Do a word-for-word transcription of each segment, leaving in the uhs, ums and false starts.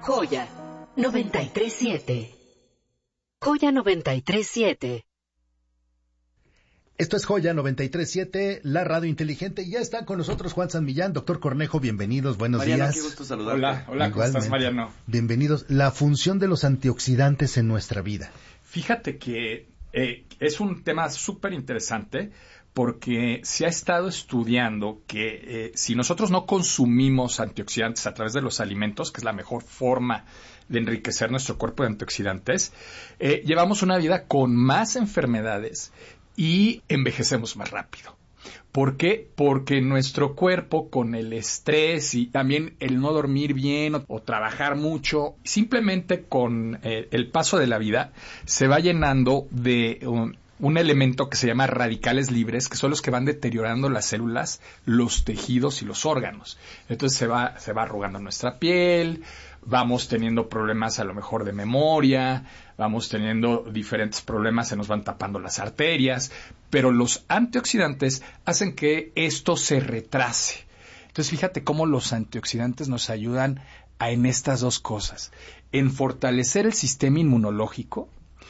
Joya noventa y tres siete. Joya noventa y tres siete. Esto es Joya noventa y tres siete, la radio inteligente, y ya está con nosotros Juan San Millán. Doctor Cornejo, bienvenidos, buenos Mariano, días. Qué gusto saludarte. Hola, hola, ¿cómo estás, Mariano? Bienvenidos. La función de los antioxidantes en nuestra vida. Fíjate que eh, es un tema súper interesante porque se ha estado estudiando que eh, si nosotros no consumimos antioxidantes a través de los alimentos, que es la mejor forma de enriquecer nuestro cuerpo de antioxidantes, eh, llevamos una vida con más enfermedades y envejecemos más rápido. ¿Por qué? Porque nuestro cuerpo, con el estrés y también el no dormir bien o, o trabajar mucho, simplemente con eh, el paso de la vida, se va llenando de un, un elemento que se llama radicales libres, que son los que van deteriorando las células, los tejidos y los órganos. Entonces se va, se va arrugando nuestra piel, vamos teniendo problemas a lo mejor de memoria, vamos teniendo diferentes problemas, se nos van tapando las arterias, pero los antioxidantes hacen que esto se retrase. Entonces fíjate cómo los antioxidantes nos ayudan a, en estas dos cosas, en fortalecer el sistema inmunológico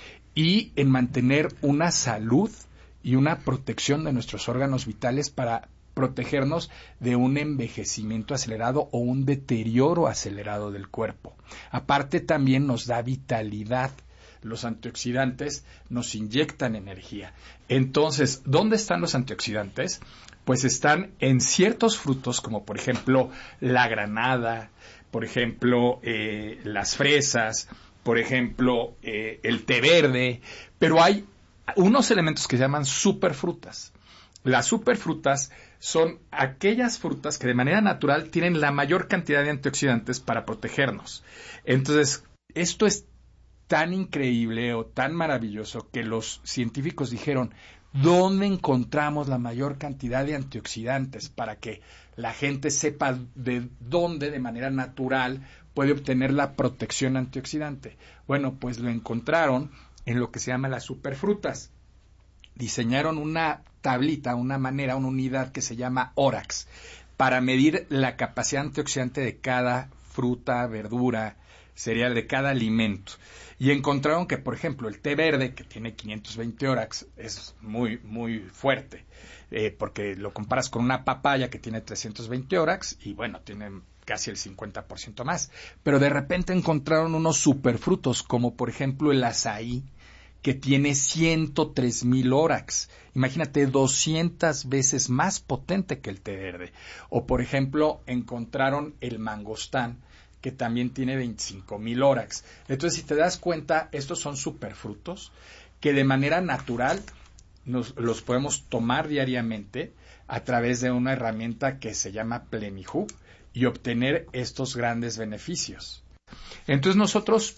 y en mantener una salud y una protección de nuestros órganos vitales para protegernos de un envejecimiento acelerado o un deterioro acelerado del cuerpo. Aparte también nos da vitalidad. Los antioxidantes nos inyectan energía. Entonces, ¿dónde están los antioxidantes? Pues están en ciertos frutos, como por ejemplo la granada, por ejemplo eh, las fresas, por ejemplo eh, el té verde, pero hay unos elementos que se llaman superfrutas. Las superfrutas son aquellas frutas que de manera natural tienen la mayor cantidad de antioxidantes para protegernos. Entonces, esto es tan increíble o tan maravilloso que los científicos dijeron, ¿dónde encontramos la mayor cantidad de antioxidantes para que la gente sepa de dónde de manera natural puede obtener la protección antioxidante? Bueno, pues lo encontraron en lo que se llama las superfrutas. Diseñaron una tablita, una manera, una unidad que se llama ORAX para medir la capacidad antioxidante de cada fruta, verdura, cereal, de cada alimento. Y encontraron que, por ejemplo, el té verde, que tiene quinientos veinte ORAX, es muy, muy fuerte, eh, porque lo comparas con una papaya que tiene trescientos veinte ORAX y, bueno, tiene casi el cincuenta por ciento más. Pero de repente encontraron unos superfrutos, como por ejemplo el azaí, que tiene ciento tres mil ORAX. Imagínate, doscientas veces más potente que el té verde. O, por ejemplo, encontraron el mangostán, que también tiene veinticinco mil ORAX. Entonces, si te das cuenta, estos son superfrutos que de manera natural nos, los podemos tomar diariamente a través de una herramienta que se llama Plenihub y obtener estos grandes beneficios. Entonces, nosotros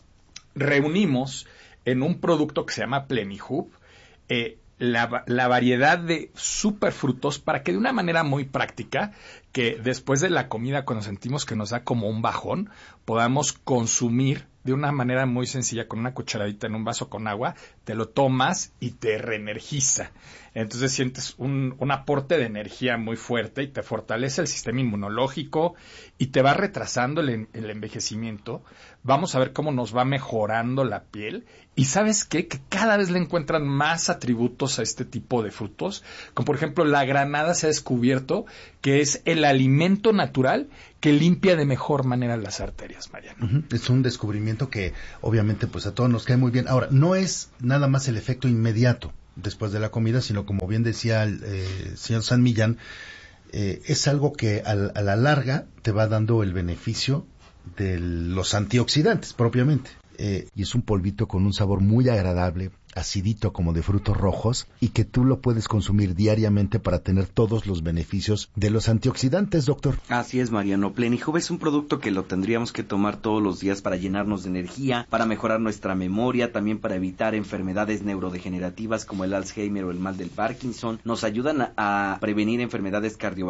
reunimos en un producto que se llama Plenihub eh, la, la variedad de superfrutos para que de una manera muy práctica, que después de la comida, cuando sentimos que nos da como un bajón, podamos consumir de una manera muy sencilla, con una cucharadita en un vaso con agua, te lo tomas y te reenergiza. Entonces sientes un, un aporte de energía muy fuerte y te fortalece el sistema inmunológico y te va retrasando el, el envejecimiento. Vamos a ver cómo nos va mejorando la piel. Y ¿sabes qué? Que cada vez le encuentran más atributos a este tipo de frutos. Como por ejemplo, la granada se ha descubierto que es el alimento natural que limpia de mejor manera las arterias, Mariano. Uh-huh. Es un descubrimiento que obviamente pues a todos nos cae muy bien. Ahora, no es nada más el efecto inmediato después de la comida, sino como bien decía el eh, señor San Millán, eh, es algo que al, a la larga te va dando el beneficio de los antioxidantes propiamente. Eh, y es un polvito con un sabor muy agradable, acidito como de frutos rojos, y que tú lo puedes consumir diariamente para tener todos los beneficios de los antioxidantes, doctor. Así es, Mariano. Plenihub es un producto que lo tendríamos que tomar todos los días para llenarnos de energía, para mejorar nuestra memoria, también para evitar enfermedades neurodegenerativas como el Alzheimer o el mal del Parkinson. Nos ayudan a, a prevenir enfermedades cardiovasculares